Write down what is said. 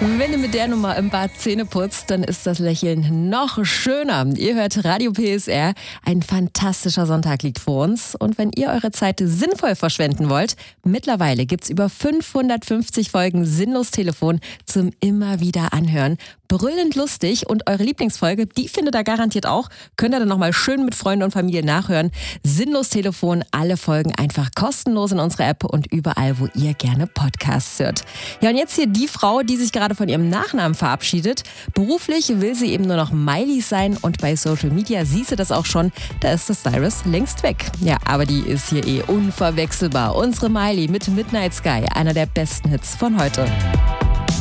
Wenn ihr mit der Nummer im Bad Zähne putzt, dann ist das Lächeln noch schöner. Ihr hört Radio PSR. Ein fantastischer Sonntag liegt vor uns. Und wenn ihr eure Zeit sinnvoll verschwenden wollt, mittlerweile gibt's über 550 Folgen Sinnlos Telefon zum immer wieder anhören. Brüllend lustig, und eure Lieblingsfolge, die findet ihr garantiert auch. Könnt ihr dann nochmal schön mit Freunden und Familie nachhören. Sinnlos Telefon, alle Folgen einfach kostenlos in unserer App und überall, wo ihr gerne Podcasts hört. Ja, und jetzt hier die Frau, die sich gerade von ihrem Nachnamen verabschiedet. Beruflich will sie eben nur noch Miley sein, und bei Social Media siehst du das auch schon. Da ist das Cyrus längst weg. Ja, aber die ist hier unverwechselbar. Unsere Miley mit Midnight Sky, einer der besten Hits von heute.